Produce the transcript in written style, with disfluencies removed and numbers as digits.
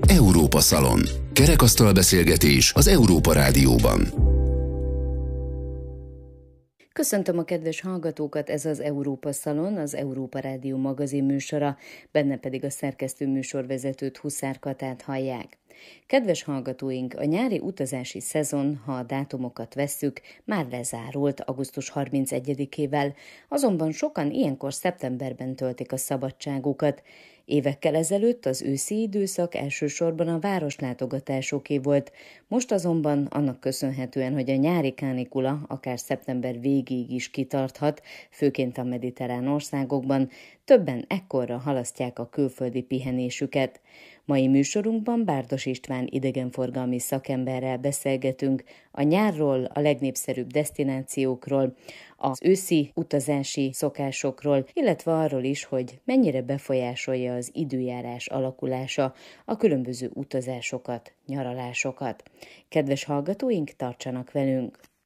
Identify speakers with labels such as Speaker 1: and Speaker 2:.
Speaker 1: Európa Szalon. Kerekasztal beszélgetés az Európa Rádióban.
Speaker 2: Köszöntöm a kedves hallgatókat, ez az Európa Szalon, az Európa Rádió magazin műsora, benne pedig a szerkesztő műsorvezetőt, Huszár Katát hallják. Kedves hallgatóink, a nyári utazási szezon, ha a dátumokat vesszük, már lezárult augusztus 31-ével, azonban sokan ilyenkor szeptemberben töltik a szabadságukat. Évekkel ezelőtt az őszi időszak elsősorban a városlátogatásoké volt, most azonban annak köszönhetően, hogy a nyári kánikula akár szeptember végéig is kitarthat, főként a mediterrán országokban, többen ekkorra halasztják a külföldi pihenésüket. Mai műsorunkban Bárdos István idegenforgalmi szakemberrel beszélgetünk a nyárról, a legnépszerűbb desztinációkról, az őszi utazási szokásokról, illetve arról is, hogy mennyire befolyásolja az időjárás alakulása a különböző utazásokat, nyaralásokat. Kedves hallgatóink, tartsanak velünk!